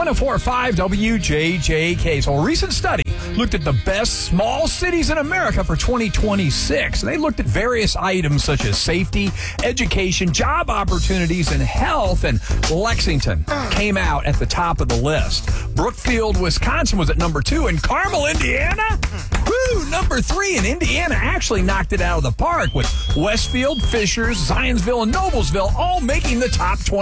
104.5 WJJK. So a recent study looked at the best small cities in America for 2026. They looked at various items such as safety, education, job opportunities, and health. And Lexington came out at the top of the list. Brookfield, Wisconsin was at number 2. And Carmel, Indiana, number 3. And Indiana actually knocked it out of the park with Westfield, Fishers, Zionsville, and Noblesville all making the top 20.